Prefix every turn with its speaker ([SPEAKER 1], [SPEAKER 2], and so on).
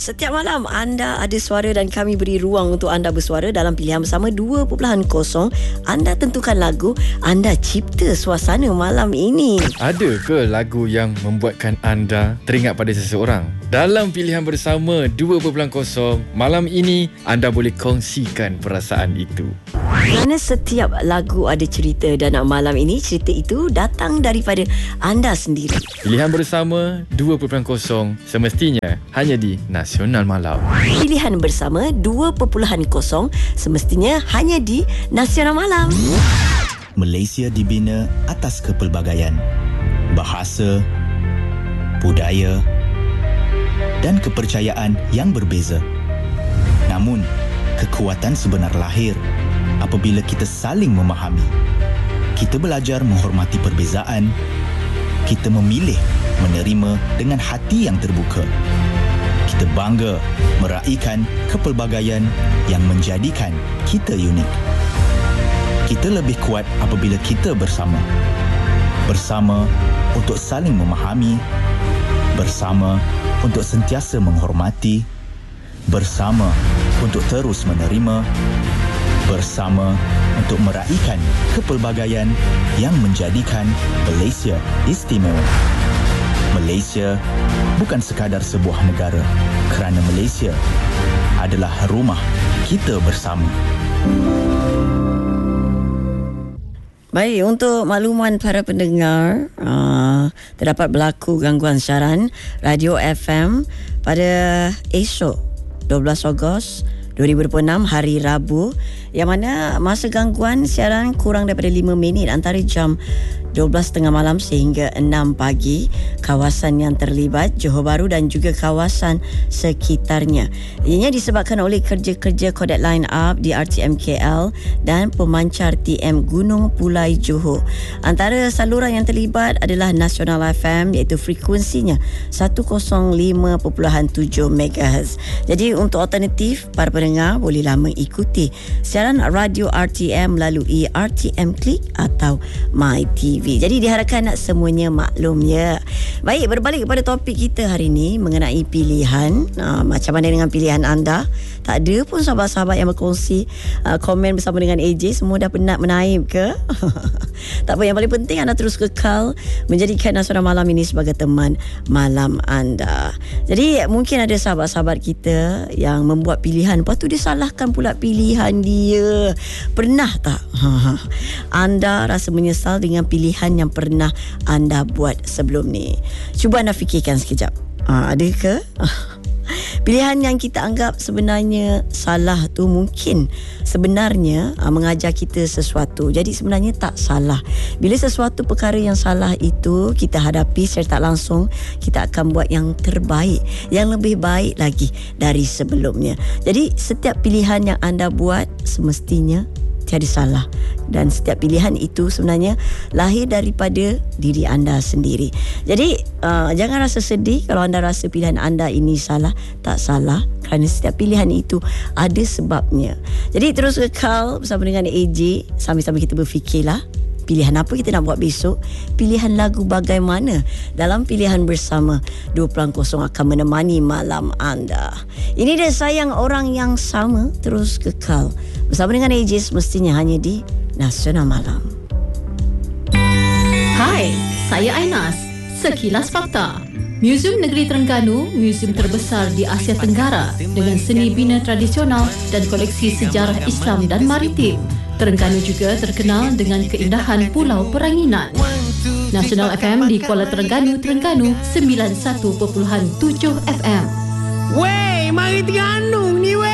[SPEAKER 1] Setiap malam anda ada suara dan kami beri ruang untuk anda bersuara dalam pilihan bersama 2.0. Anda tentukan lagu, anda cipta suasana malam ini.
[SPEAKER 2] Ada ke lagu yang membuatkan anda teringat pada seseorang? Dalam pilihan bersama 2.0 malam ini, anda boleh kongsikan perasaan itu.
[SPEAKER 1] Kerana setiap lagu ada cerita dan malam ini cerita itu datang daripada anda sendiri.
[SPEAKER 2] Pilihan bersama 2.0 semestinya hanya di Nasional Malam.
[SPEAKER 1] Pilihan bersama 2.0 semestinya hanya di Nasional Malam.
[SPEAKER 3] Malaysia dibina atas kepelbagaian, bahasa, budaya dan kepercayaan yang berbeza. Namun, kekuatan sebenar lahir apabila kita saling memahami. Kita belajar menghormati perbezaan. Kita memilih menerima dengan hati yang terbuka. Kita bangga meraihkan kepelbagaian yang menjadikan kita unik. Kita lebih kuat apabila kita bersama. Bersama untuk saling memahami. Bersama untuk sentiasa menghormati. Bersama untuk terus menerima. Bersama untuk meraihkan kepelbagaian yang menjadikan Malaysia istimewa. Malaysia bukan sekadar sebuah negara, kerana Malaysia adalah rumah kita bersama.
[SPEAKER 1] Baik, untuk makluman para pendengar, terdapat berlaku gangguan siaran Radio FM pada esok 12 Ogos 2026 hari Rabu, yang mana masa gangguan siaran kurang daripada 5 minit antara jam 12.30 malam sehingga 6 pagi. Kawasan yang terlibat Johor Bahru dan juga kawasan sekitarnya. Ianya disebabkan oleh kerja-kerja kodak line up di RTM KL dan pemancar TM Gunung Pulai Johor. Antara saluran yang terlibat adalah Nasional FM, iaitu frekuensinya 105.7 MHz. Jadi untuk alternatif, para pendengar bolehlah mengikuti siaran radio RTM melalui RTM Click atau My TV. Jadi diharapkan semuanya maklum ya. Baik, berbalik kepada topik kita hari ini mengenai pilihan. Macam mana dengan pilihan anda? Tak ada pun sahabat-sahabat yang berkongsi komen bersama dengan AJ. Semua dah penat menaip ke? Tak apa, yang paling penting anda terus kekal menjadikan Nasional Malam ini sebagai teman malam anda. Jadi mungkin ada sahabat-sahabat kita yang membuat pilihan, lepas tu dia salahkan pula pilihan dia. Pernah tak anda rasa menyesal dengan pilihan yang pernah anda buat sebelum ni? Cuba anda fikirkan sekejap. Ada ke? Pilihan yang kita anggap sebenarnya salah tu mungkin sebenarnya mengajar kita sesuatu. Jadi sebenarnya tak salah. Bila sesuatu perkara yang salah itu kita hadapi secara tak langsung, kita akan buat yang terbaik, yang lebih baik lagi dari sebelumnya. Jadi setiap pilihan yang anda buat semestinya tiada salah, dan setiap pilihan itu sebenarnya lahir daripada diri anda sendiri. Jadi jangan rasa sedih kalau anda rasa pilihan anda ini salah. Tak salah, kerana setiap pilihan itu ada sebabnya. Jadi terus kekal bersama dengan AJ, sambil-sambil kita berfikirlah pilihan apa kita nak buat besok, pilihan lagu bagaimana. Dalam pilihan bersama 2.0 akan menemani malam anda. Ini dia Sayang Orang Yang Sama. Terus kekal bersama dengan AJ semestinya hanya di Nasional Malam.
[SPEAKER 4] Hai, saya Ainas. Sekilas Fakta. Muzium Negeri Terengganu, muzium terbesar di Asia Tenggara dengan seni bina tradisional dan koleksi sejarah Islam dan maritim. Terengganu juga terkenal dengan keindahan Pulau Peranginan. Nasional FM di Kuala Terengganu, 91.7 FM.
[SPEAKER 5] Wey, mari Terengganu ni wey.